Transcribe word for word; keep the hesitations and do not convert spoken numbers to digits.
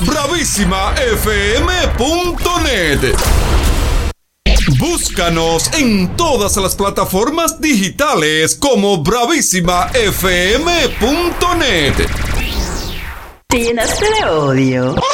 bravísima f m punto net. Búscanos en todas las plataformas digitales como bravísima f m punto net. Llenaste de odio.